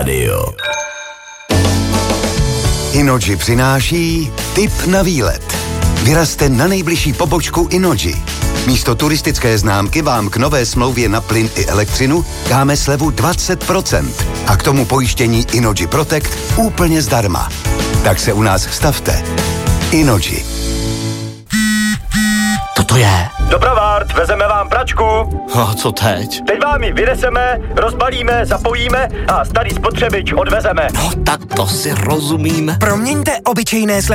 rádio. Innogy přináší tip na výlet. Vyrazte na nejbližší pobočku Innogy. Místo turistické známky vám k nové smlouvě na plyn i elektřinu dáme slevu 20%. A k tomu pojištění Innogy Protect úplně zdarma. Tak se u nás stavte. Innogy. To je. Dobrovart, vezeme vám pračku. A co teď? Teď vám ji vyneseme, rozbalíme, zapojíme a starý spotřebič odvezeme. No tak to si rozumím. Proměňte obyčejné